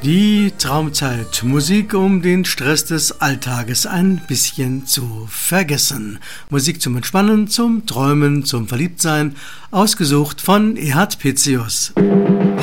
Die Traumzeit. Musik, um den Stress des Alltages ein bisschen zu vergessen. Musik zum Entspannen, zum Träumen, zum Verliebtsein. Ausgesucht von Erhard Pitzius.